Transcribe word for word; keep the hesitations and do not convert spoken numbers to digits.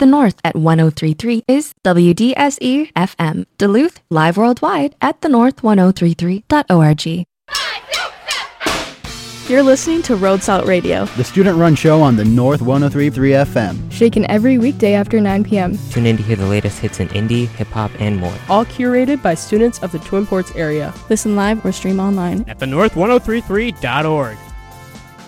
the North at one oh three point three is W D S E F M. Duluth, live worldwide at the north ten thirty-three dot org. You're listening to Road Salt Radio, the student-run show on the North one oh three point three F M. shaken every weekday after nine p.m. Tune in to hear the latest hits in indie, hip-hop, and more. All curated by students of the Twin Ports area. Listen live or stream online at the north ten thirty-three dot org.